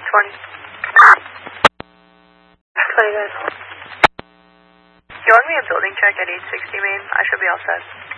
620. 20 guys. You want me a building check at 860 Main? I should be all set.